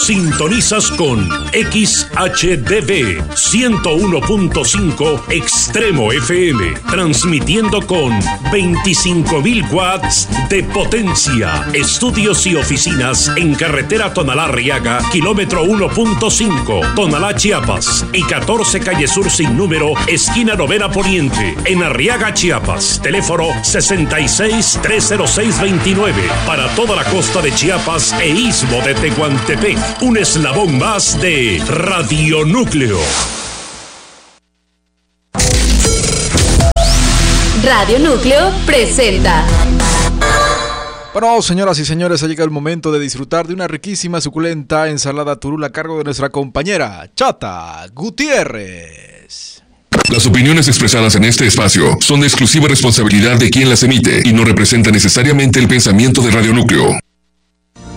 Sintonizas con XHDB 101.5 Extremo FM, transmitiendo con 25.000 watts de potencia. Estudios y oficinas en carretera Tonalá-Arriaga, kilómetro 1.5, Tonalá, Chiapas, y 14 calle Sur sin número, esquina Novena Poniente, en Arriaga, Chiapas. Teléfono 66-306-29 para toda la costa de Chiapas e istmo de Tehuantepec. Un eslabón más de Radionúcleo. Radionúcleo presenta. Bueno, señoras y señores, ha llegado el momento de disfrutar de una riquísima, suculenta ensalada turul a cargo de nuestra compañera Chata Gutiérrez. Las opiniones expresadas en este espacio son de exclusiva responsabilidad de quien las emite y no representan necesariamente el pensamiento de Radionúcleo.